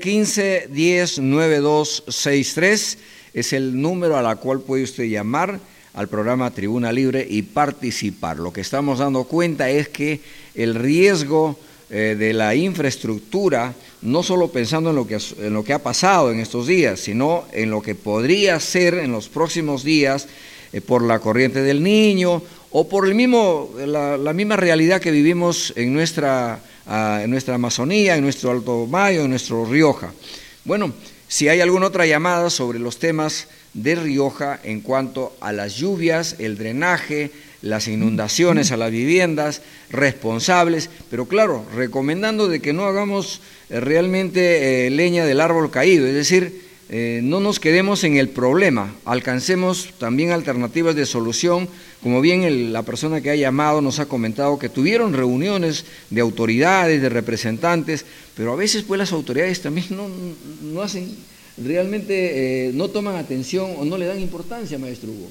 1510-9263 es el número a la cual puede usted llamar al programa Tribuna Libre y participar. Lo que estamos dando cuenta es que el riesgo de la infraestructura, no solo pensando en lo que ha pasado en estos días, sino en lo que podría ser en los próximos días por la corriente del Niño o por la misma realidad que vivimos en nuestra Amazonía, en nuestro Alto Mayo, en nuestro Rioja. Bueno, si hay alguna otra llamada sobre los temas de Rioja en cuanto a las lluvias, el drenaje, las inundaciones a las viviendas, responsables, pero claro, recomendando de que no hagamos realmente leña del árbol caído, es decir, no nos quedemos en el problema, alcancemos también alternativas de solución, como bien la persona que ha llamado nos ha comentado que tuvieron reuniones de autoridades, de representantes, pero a veces pues las autoridades también no hacen, realmente no toman atención o no le dan importancia, maestro Hugo.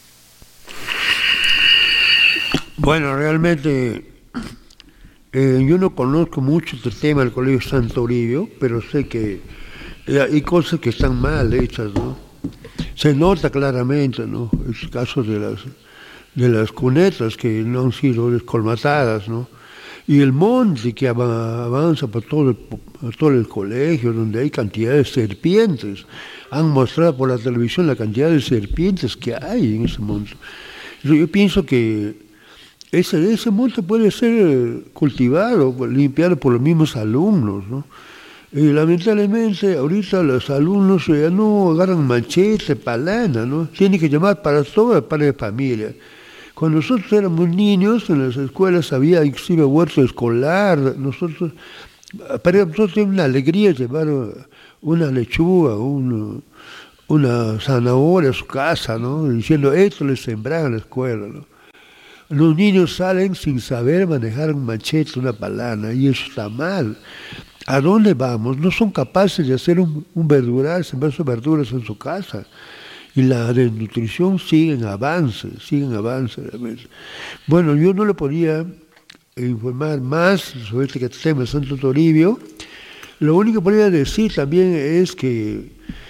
Bueno, realmente yo no conozco mucho este tema del Colegio Santo Toribio, pero sé que hay cosas que están mal hechas, ¿no? Se nota claramente, ¿no? El caso de las cunetas que no han sido descolmatadas, ¿no? Y el monte que avanza por todo el colegio, donde hay cantidad de serpientes. Han mostrado por la televisión la cantidad de serpientes que hay en ese monte. Yo pienso que ese monte puede ser cultivado, limpiado por los mismos alumnos, ¿no? Y lamentablemente ahorita los alumnos ya no agarran machete, palana, ¿no? Tienen que llamar para todo el padre de familia. Cuando nosotros éramos niños, en las escuelas había inclusive huerto escolar. Para nosotros era una alegría llevar una lechuga, una zanahoria a su casa, ¿no? Diciendo, esto les sembraba en la escuela, ¿no? Los niños salen sin saber manejar un machete, una palana, y eso está mal. ¿A dónde vamos? No son capaces de hacer un verdural, sembrar sus verduras en su casa. Y la desnutrición sigue en avance realmente. Bueno, yo no le podía informar más sobre este tema de Santo Toribio. Lo único que podría decir también es que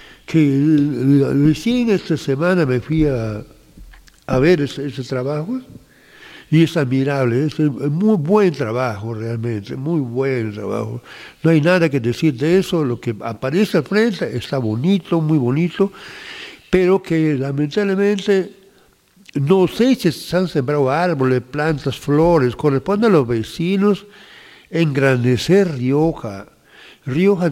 recién esta semana me fui a ver ese trabajo. Y es admirable, es muy buen trabajo realmente, muy buen trabajo. No hay nada que decir de eso, lo que aparece al frente está bonito, muy bonito, pero que lamentablemente no sé si se han sembrado árboles, plantas, flores, corresponde a los vecinos engrandecer Rioja. Rioja,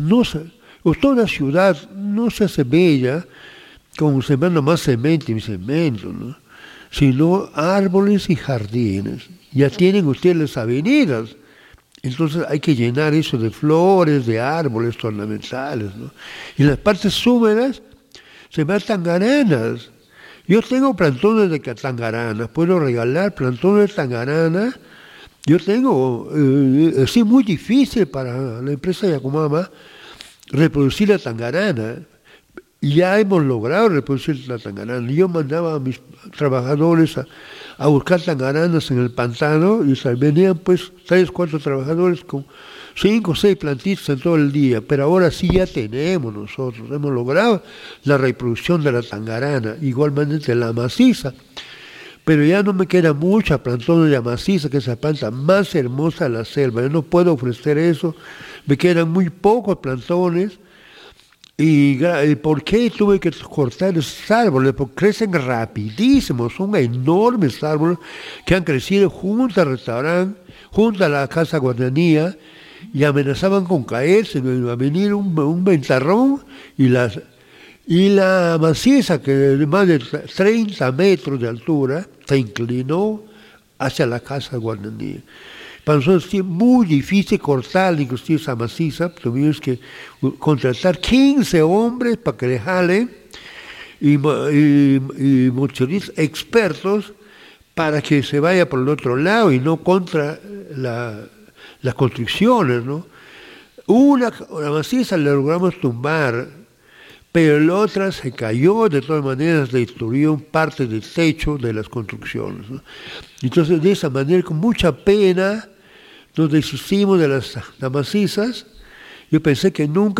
toda ciudad no se hace bella con sembrando más cemento y cemento, ¿no? Sino árboles y jardines. Ya tienen ustedes las avenidas, entonces hay que llenar eso de flores, de árboles ornamentales, ¿no? Y en las partes húmedas se van tangaranas. Yo tengo plantones de tangaranas, puedo regalar plantones de tangarana. Yo tengo, es muy difícil para la empresa Yacumama reproducir la tangarana. Ya hemos logrado reproducir la tangarana. Yo mandaba a mis trabajadores a buscar tangaranas en el pantano y venían pues 3, 4 trabajadores con 5 o 6 plantitas en todo el día. Pero ahora sí ya tenemos nosotros, hemos logrado la reproducción de la tangarana, igualmente la maciza. Pero ya no me queda mucha plantones de maciza, que es la planta más hermosa de la selva. Yo no puedo ofrecer eso, me quedan muy pocos plantones. ¿Y por qué tuve que cortar esos árboles? Porque crecen rapidísimos, son enormes árboles que han crecido junto al restaurante, junto a la casa guardería, y amenazaban con caerse, a venir un ventarrón, y la maciza, que de más de 30 metros de altura, se inclinó hacia la casa guardería. Para nosotros es muy difícil cortar inclusive esa maciza, tuvimos que contratar 15 hombres para que le jalen y mochilistas expertos para que se vaya por el otro lado y no contra las construcciones, ¿no? Una maciza la logramos tumbar, pero la otra se cayó, de todas maneras destruyó parte del techo de las construcciones, ¿no? Entonces, de esa manera, con mucha pena, nos deshicimos de las macizas. Yo pensé que nunca